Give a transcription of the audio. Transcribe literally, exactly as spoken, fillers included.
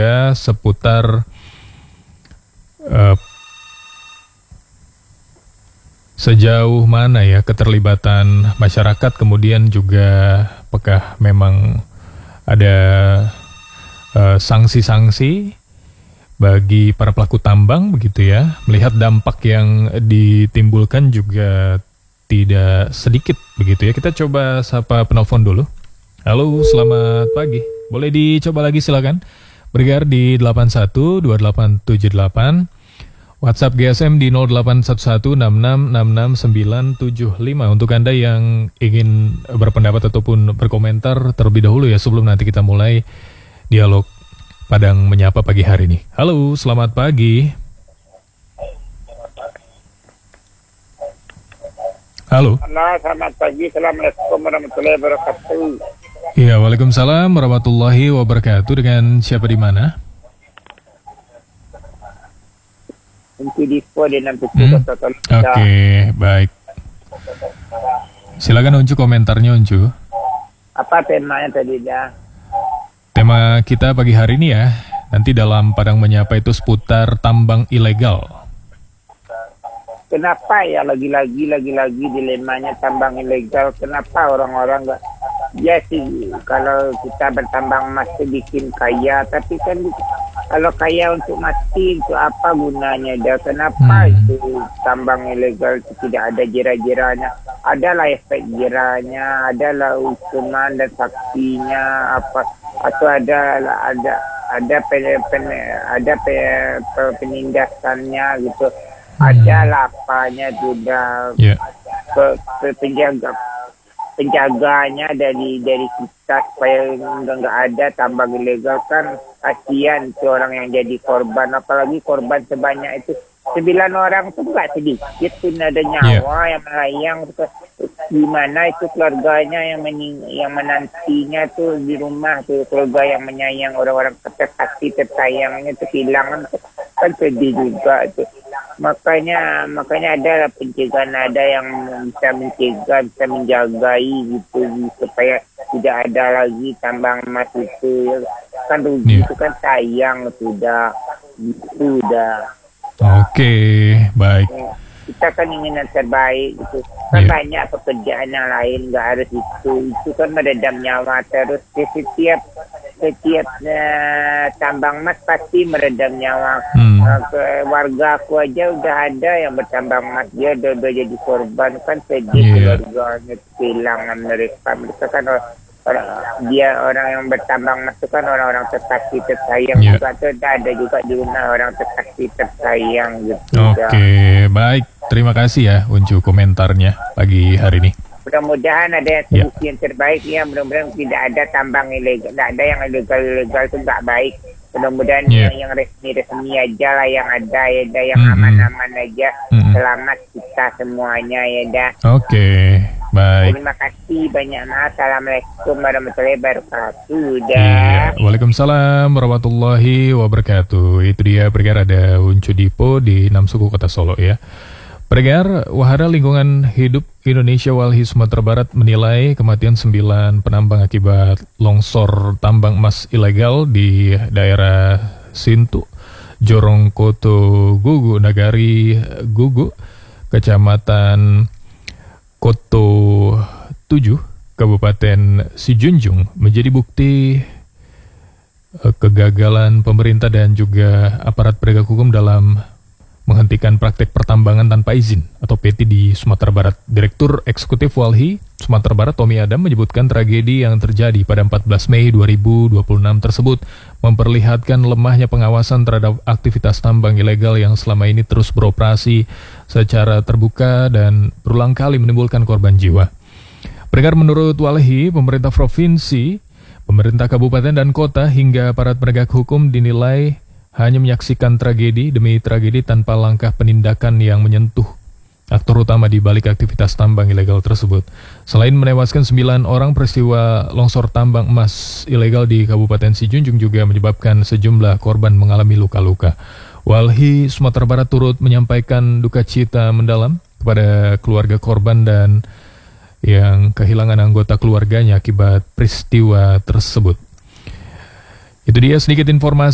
ya, seputar uh, sejauh mana ya keterlibatan masyarakat, kemudian juga apakah memang ada uh, sanksi-sanksi bagi para pelaku tambang begitu ya. Melihat dampak yang ditimbulkan juga tidak sedikit begitu ya. Kita coba sapa penelpon dulu. Halo, selamat pagi. Boleh dicoba lagi silakan. Bergear di delapan satu dua delapan tujuh delapan. WhatsApp G S M di nol delapan satu satu enam enam enam enam sembilan tujuh lima. Untuk Anda yang ingin berpendapat ataupun berkomentar terlebih dahulu ya, sebelum nanti kita mulai dialog Padang Menyapa pagi hari ini. Halo, selamat pagi. Halo. Halo, selamat pagi. Assalamualaikum warahmatullahi wabarakatuh. Iya, waalaikumsalam warahmatullahi wabarakatuh. Dengan siapa di mana? Uncu Dipo di enam tujuh Hmm? Kota Oke, okay, baik. Silakan Uncu komentarnya Uncu. Apa temanya tadi dah? Tema kita pagi hari ini ya, nanti dalam Padang Menyapa itu seputar tambang ilegal. Kenapa ya lagi-lagi lagi-lagi dilemanya tambang ilegal? Kenapa orang-orang nggak? Ya sih, kalau kita bertambang emas itu bikin kaya, tapi kan kalau kaya untuk mati, untuk apa gunanya? Dah kenapa hmm. itu tambang ilegal itu tidak ada jera-jeranya? Adalah efek jeranya, adalah hukuman dan saksinya apa? Atau ada ada ada pen, pen, ada pen, penindasannya gitu, hmm. ada lapanya sudah yeah. pe, pe, penjaga penjaganya dari dari kita supaya nggak nggak ada tambang ilegal. Kan kasihan tuh orang yang jadi korban, apalagi korban sebanyak itu sembilan orang tuh nggak sedikit pun ada nyawa yeah. yang melayang. Gimana itu keluarganya yang mening yang menantinya tuh di rumah tuh, keluarga yang menyayang orang-orang terkasih tersayangnya tuh kehilangan tuh, kan sedih juga tuh. Makanya makanya ada pencegahan, ada yang bisa mencegah, bisa menjagai gitu supaya tidak ada lagi tambang emas itu. Kan rugi yeah. itu kan sayang sudah gitu dah. Oke, okay, baik. Kita kan ingin yang terbaik gitu. Kan yeah. banyak pekerjaan yang lain, nggak harus itu. Itu kan meredam nyawa terus. Setiap setiap uh, tambang emas pasti meredam nyawa. Hmm. Uh, ke, warga aku aja udah ada yang bertambang emas, dia udah, udah jadi korban, kan sedih yeah. keluarganya kehilangan mereka. Mereka kan orang, orang, dia orang yang bertambang emas itu kan orang-orang terkasih tersayang yeah. juga. Tuh ada juga di rumah orang terkasih tersayang gitu. Oke, okay, baik. Terima kasih ya Uncu komentarnya pagi hari ini. Mudah-mudahan ada yang solusi yeah. yang terbaik ya. Mudah-mudahan tidak ada tambang ilegal, tidak ada yang ilegal-ilegal itu nggak baik. Mudah-mudahan yeah. yang, yang resmi-resmi aja lah yang ada ya, dah yang mm-hmm. aman-aman aja. Mm-hmm. Selamat kita semuanya ya dah. Oke, okay, baik. Terima kasih banyak. Assalamualaikum warahmatullahi wabarakatuh. Iya, waalaikumsalam warahmatullahi wabarakatuh. Itu dia perkara ada Uncu Dipo di enam suku Kota Solo ya. Pendengar, Wahana Lingkungan Hidup Indonesia Walhi Sumatera Barat menilai kematian sembilan penambang akibat longsor tambang emas ilegal di daerah Sintu, Jorongkoto, Gugu, Nagari, Gugu, Kecamatan Koto tujuh, Kabupaten Sijunjung menjadi bukti uh, kegagalan pemerintah dan juga aparat penegak hukum dalam menghentikan praktek pertambangan tanpa izin atau P T di Sumatera Barat. Direktur Eksekutif Walhi Sumatera Barat Tommy Adam menyebutkan tragedi yang terjadi pada empat belas Mei dua ribu dua puluh enam tersebut memperlihatkan lemahnya pengawasan terhadap aktivitas tambang ilegal yang selama ini terus beroperasi secara terbuka dan berulang kali menimbulkan korban jiwa. Pendengar, menurut Walhi, pemerintah provinsi, pemerintah kabupaten dan kota hingga aparat penegak hukum dinilai hanya menyaksikan tragedi demi tragedi tanpa langkah penindakan yang menyentuh aktor utama di balik aktivitas tambang ilegal tersebut. Selain menewaskan sembilan orang, peristiwa longsor tambang emas ilegal di Kabupaten Sijunjung juga menyebabkan sejumlah korban mengalami luka-luka. Walhi Sumatera Barat turut menyampaikan duka cita mendalam kepada keluarga korban dan yang kehilangan anggota keluarganya akibat peristiwa tersebut. Itu dia sedikit informasi